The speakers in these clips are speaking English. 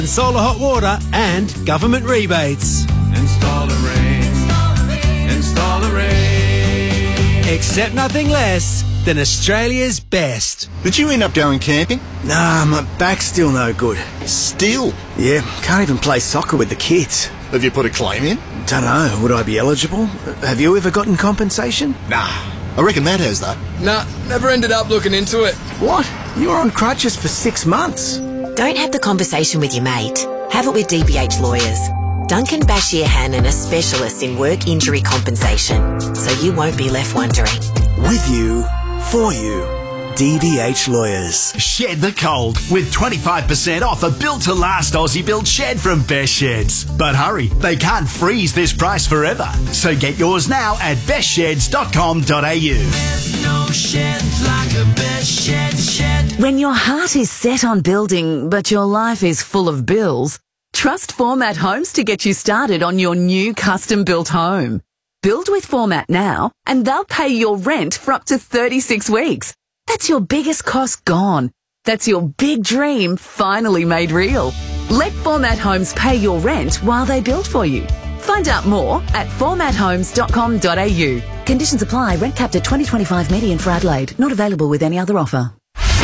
solar hot water and government rebates. Install a ring. Install a ring. Accept nothing less than Australia's best. Did you end up going camping? Nah, my back's still no good. Still? Yeah, can't even play soccer with the kids. Have you put a claim in? Dunno, would I be eligible? Have you ever gotten compensation? Nah, I reckon Matt has that. Nah, never ended up looking into it. What? You were on crutches for 6 months. Don't have the conversation with your mate. Have it with DBH Lawyers. Duncan Bashir Hannon are specialists in work injury compensation, so you won't be left wondering. With you, for you. DBH Lawyers. Shed the cold with 25% off a built-to-last Aussie-built shed from Best Sheds. But hurry, they can't freeze this price forever. So get yours now at bestsheds.com.au. There's no shed like a Best Shed. When your heart is set on building, but your life is full of bills, trust Format Homes to get you started on your new custom-built home. Build with Format now, and they'll pay your rent for up to 36 weeks. That's your biggest cost gone. That's your big dream finally made real. Let Format Homes pay your rent while they build for you. Find out more at formathomes.com.au. Conditions apply. Rent capped at 2025 median for Adelaide. Not available with any other offer.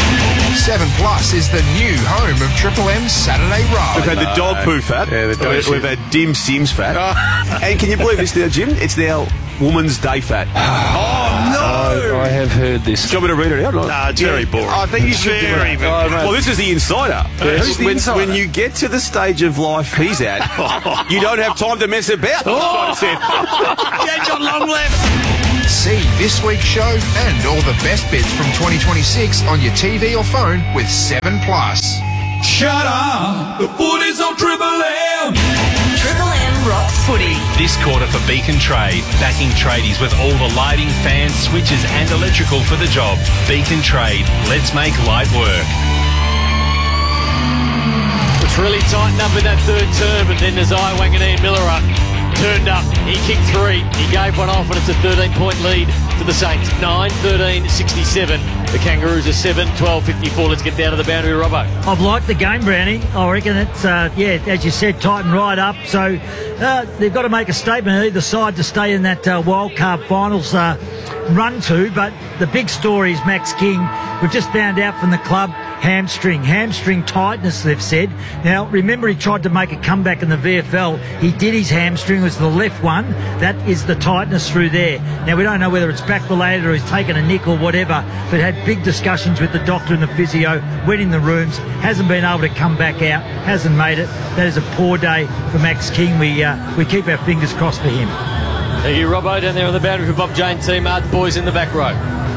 7 Plus is the new home of Triple M's Saturday Ride. We've had the dog poo fat. Yeah, the dog We've had Dim Sims fat. And can you believe this now, Jim? It's now Woman's Day fat. Oh, no! I have heard this. Do you want me to read it out? Nah, it's very boring. I think you should do it. Well, this is the insider. Who's the insider? When you get to the stage of life he's at, you don't have time to mess about. That's what I said. You ain't got long left. See this week's show and all the best bits from 2026 on your TV or phone with 7 Plus. Shut up. The footy's on Triple M. Triple M rocks footy. This quarter for Beacon Trade, backing tradies with all the lighting, fans, switches and electrical for the job. Beacon Trade, let's make light work. It's really tightened up in that third term, and then Nazai Wanganeen-Milera turned up. He kicked 3. He gave one off, and it's a 13-point lead for the Saints. 9-13-67. The Kangaroos are 7-12-54. Let's get down to the boundary, Robbo. I've liked the game, Brownie. I reckon it's, as you said, tightened right up. So they've got to make a statement either side to stay in that wild card finals run to. But the big story is Max King. We've just found out from the club, hamstring tightness, they've said. Now, remember, he tried to make a comeback in the VFL. He did his hamstring. It was the left one. That is the tightness through there. Now, we don't know whether it's back-related or he's taken a nick or whatever, but had big discussions with the doctor and the physio, went in the rooms, hasn't been able to come back out, hasn't made it. That is a poor day for Max King. We keep our fingers crossed for him. Thank you, Robbo, down there on the boundary for Bob Jane team. The boys in the back row.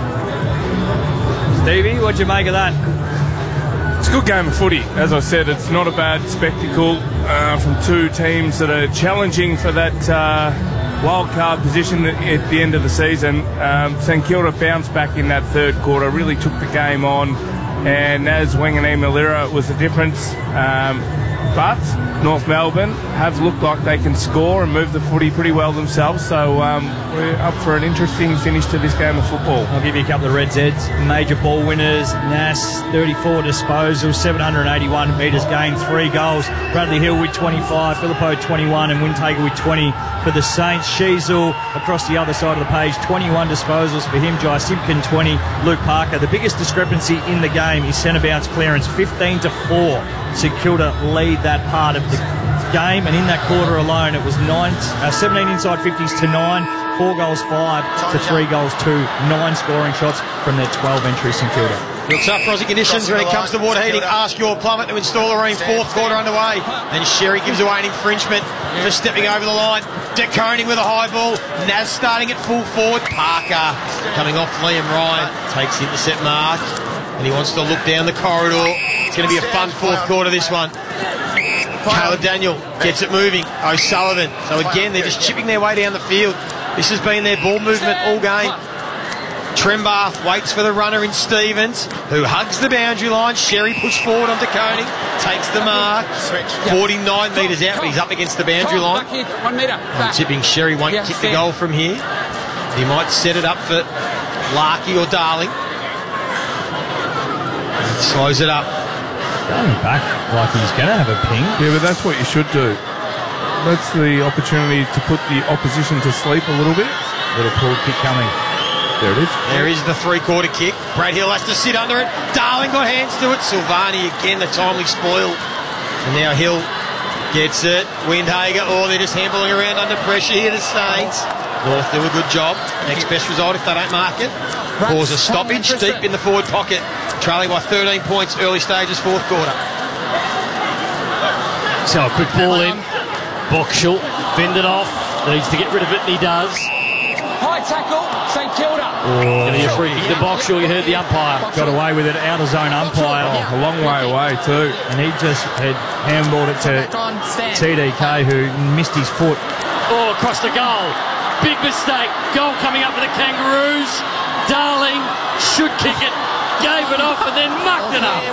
Stevie, what'd you make of that? It's a good game of footy. As I said, it's not a bad spectacle from two teams that are challenging for that wild card position at the end of the season. St Kilda bounced back in that third quarter, really took the game on, and as Wanganeen-Milera was the difference. But North Melbourne have looked like they can score and move the footy pretty well themselves, so we're up for an interesting finish to this game of football. I'll give you a couple of Reds heads. Major ball winners, Nass 34 disposals, 781 metres gained, 3 goals. Bradley Hill with 25, Filippo 21 and Windtaker with 20 for the Saints. Sheasel across the other side of the page, 21 disposals for him. Jai Simpkin 20, Luke Parker. The biggest discrepancy in the game is centre bounce clearance, 15-4. St Kilda lead that part of the game, and in that quarter alone it was 17 inside 50s to 9, 4 goals 5 to 3 goals 2, 9 scoring shots from their 12 entries. St Kilda. Real tough Aussie conditions when it comes to water heating. Ask your plumber to install a ring. 4th quarter underway, and Sherry gives away an infringement for stepping over the line. De Koning with a high ball. Naz starting at full forward. Parker coming off Liam Ryan, takes the intercept mark, and he wants to look down the corridor. It's going to be a fun 4th quarter, this one. Caleb Daniel gets it moving. O'Sullivan. So again, they're just chipping their way down the field. This has been their ball movement all game. Trembath waits for the runner in Stevens, who hugs the boundary line. Sherry pushed forward onto Koning, takes the mark. 49 metres out, but he's up against the boundary line. 1 metre. I'm tipping Sherry won't kick the goal from here. He might set it up for Larkey or Darling. Slows it up. Going back like he's going to have a ping. Yeah, but that's what you should do. That's the opportunity to put the opposition to sleep a little bit. Little pull kick coming. There it is. There is the three-quarter kick. Brad Hill has to sit under it. Darling got hands to it. Silvani again, the timely spoil. And now Hill gets it. Windhager, they're just handballing around under pressure here, the Saints. North do a good job. Next best result if they don't mark it. Cause a stoppage deep in the forward pocket. Trailing by 13 points, early stages, fourth quarter. So a quick ball in. Boxall fended off. Needs to get rid of it, and he does. High tackle, St Kilda. Going to be a free kick to Boxall. You heard the umpire. Got away with it, out of zone umpire. A long way away too. And he just had handballed it to TDK, who missed his foot. Across the goal. Big mistake. Goal coming up for the Kangaroos. Darling should kick it. Gave it off and then mucked it up.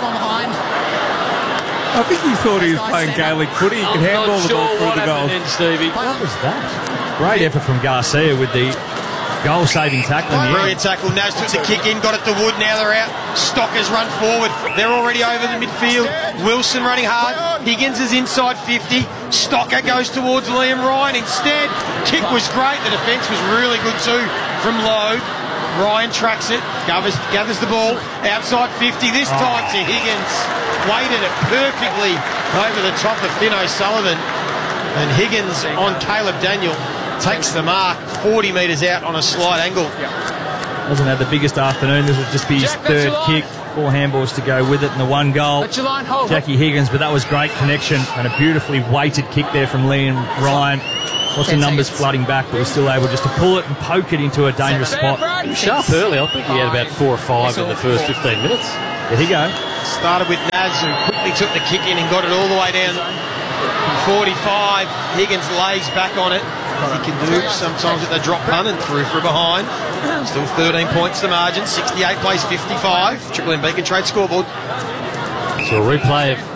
I think he thought he was playing Gaelic footy. He could handball the ball through the goal. Stevie. What was that? Great effort from Garcia with the goal-saving tackle. Brilliant tackle. Naz took the kick in, got it to Wood. Now they're out. Stockers run forward. They're already over the midfield. Wilson running hard. Higgins is inside 50. Stocker goes towards Liam Ryan instead. Kick was great. The defence was really good too from Lowe. Ryan tracks it, gathers the ball, outside 50, this time to Higgins. Weighted it perfectly over the top of Finn O'Sullivan. And Higgins on Caleb Daniel takes the mark 40 metres out on a slight angle. Hasn't had the biggest afternoon. This will just be his third kick. 4 handballs to go with it and the 1 goal. Jackie Higgins, but that was great connection and a beautifully weighted kick there from Liam Ryan. Lots of numbers flooding back, but was still able just to pull it and poke it into a dangerous spot. Sharp early. I think he had about 4 or 5 in the first 15 minutes. There he go. Started with Naz, who quickly took the kick in and got it all the way down from 45. Higgins lays back on it, as he can do sometimes with the drop punt and through for a behind. Still 13 points the margin. 68 plays 55. Triple M Beacon Trade scoreboard. So a replay of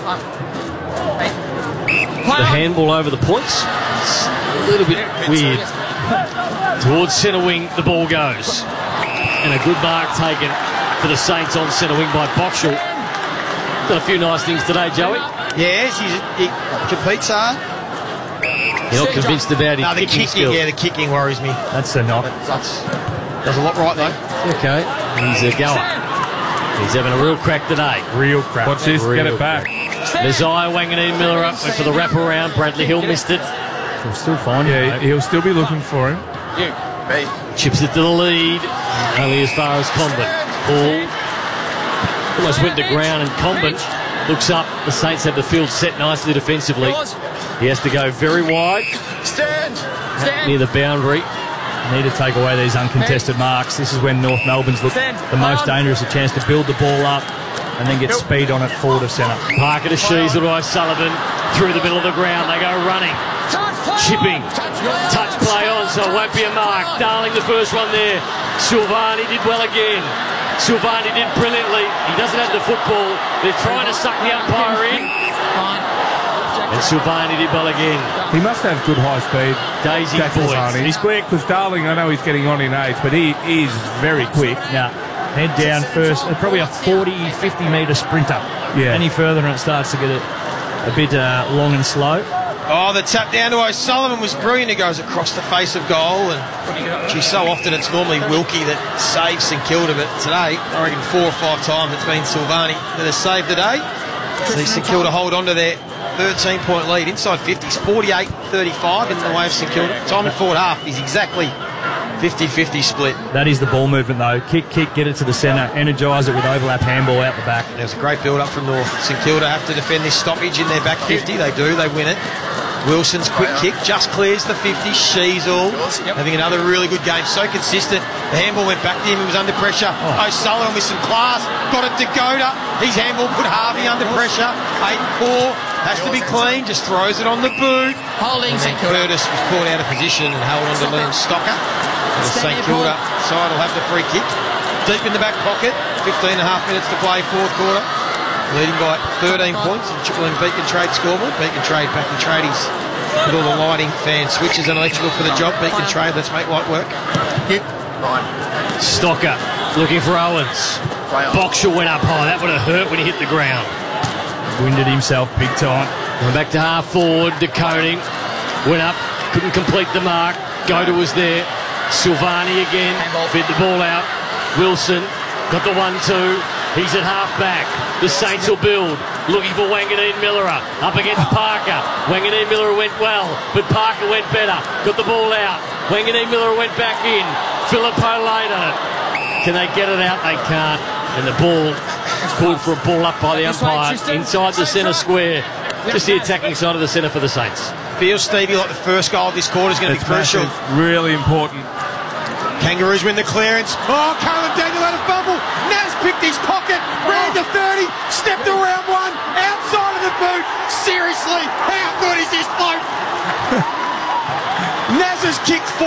the handball over the points. It's a little bit weird. Towards centre wing, the ball goes. And a good mark taken for the Saints on centre wing by Boxall. Done a few nice things today, Joey. Yes, he competes hard. You're not convinced about his kicking skills. Yeah, the kicking worries me. That's a knock. Does a lot right, though. Okay, he's a goer. He's having a real crack today. Real crack. Watch this, get it back. Messiah Wanganeen Miller up for the wraparound. Bradley Hill missed it. He'll still find it. He'll still be looking for him. Chips it to the lead. Only as far as Comben. Ball almost went to ground and Comben looks up. The Saints have the field set nicely defensively. He has to go very wide. Near the boundary. Need to take away these uncontested marks. This is when North Melbourne's look the most dangerous, a chance to build the ball up and then get speed on it forward of centre. Parker to Sheasel to O'Sullivan through the middle of the ground. They go running. Chipping. Touch play on, so it won't be a mark. Darling the first one there. Silvani did well again. Silvani did brilliantly. He doesn't have the football. They're trying to suck the umpire in. And Silvani did well again. He must have good high speed. Daisy points. He's quick. Because Darling, I know he's getting on in age, but he is very quick. Yeah. Head down first. Probably a 40, 50 metre sprinter. Yeah. Any further and it starts to get a bit long and slow. Oh, the tap down to O'Sullivan was brilliant. He goes across the face of goal. And geez, so often it's normally Wilkie that saves St Kilda, but today, I reckon 4 or 5 times it's been Silvani that has saved the day. See St Kilda hold on to their 13-point lead inside 50s, 48-35 in the way of St Kilda. Time in forward half is exactly 50-50 split. That is the ball movement though. Kick, get it to the centre, energise it with overlap handball out the back. There's a great build up from North. St Kilda have to defend this stoppage in their back 50. They do, they win it. Wilson's quick kick just clears the 50. Sheasel having another really good game. So consistent. The handball went back to him. He was under pressure. O'Sullivan with some class. Got it to Goda. His handball put Harvey under pressure. 8-4. Has to be clean. Just throws it on the boot. Holding St Curtis was caught out of position and held on to Liam Stocker. And the St Kilda side will have the free kick. Deep in the back pocket. 15 and a half minutes to play, fourth quarter. Leading by 13 points in the Triple M Beacon Trade scoreboard. Beacon Trade backing tradies with all the lighting, fan switches and electrical for the job. Beacon Trade, let's make light work. Stocker looking for Owens. Boxall went up high. That would have hurt when he hit the ground. winded himself big time. Going back to half forward. De Koning went up, couldn't complete the mark. Goda was there. Silvani again, fed the ball out. Wilson got the 1-2. He's at half back. The Saints will build. Looking for Wanganeen Millerer. Up against Parker. Wanganeen Millerer went well, but Parker went better. Got the ball out. Wanganeen Millerer went back in. Filippo laid on it. Can they get it out? They can't. And the ball called for a ball up by the umpire inside the centre square. Just the attacking side of the centre for the Saints. Feels, Stevie, like the first goal of this quarter is going to be crucial. Massive, really important. Kangaroos win the clearance. Oh, Caleb Daniel had a fumble. Naz picked his pocket, ran to 30, stepped around one, outside of the boot. Seriously, how good is this bloke? Naz has kicked 4.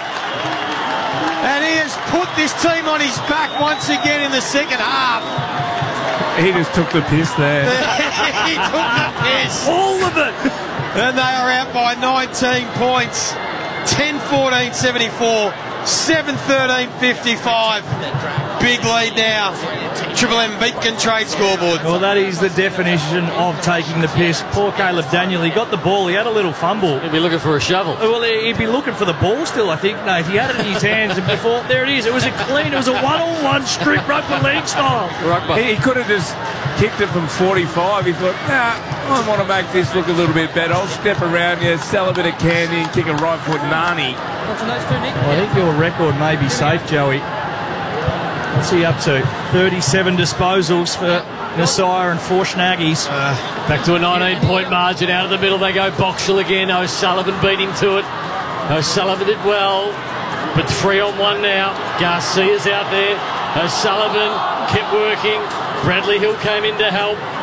And he has put this team on his back once again in the second half. He just took the piss there. He took the piss. All of it. And they are out by 19 points. 10-14, 74. 7-13, 55. Big lead now. Triple M Beacon Trade scoreboard. Well, that is the definition of taking the piss. Poor Caleb Daniel, he got the ball, he had a little fumble. He'd be looking for a shovel. Well, he'd be looking for the ball still, I think, Nate. He had it in his hands, and before, there it is. It was a clean, it was a one-on-one strip rugby league style. He could have just kicked it from 45. He thought, nah, I want to make this look a little bit better. I'll step around here, sell a bit of candy, and kick a right foot Nani. Well, I think your record may be safe, Joey. What's he up to? 37 disposals for Nasir and 4 Schnaggies. Back to a 19-point margin. Out of the middle they go. Boxall again. O'Sullivan beat him to it. O'Sullivan did well, but 3-on-1 now. Garcia's out there. O'Sullivan kept working. Bradley Hill came in to help.